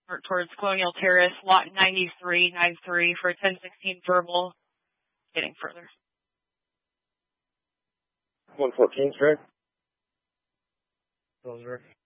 towards Colonial Terrace, lot 9393 for 1016 verbal, getting further. 114, correct? Those are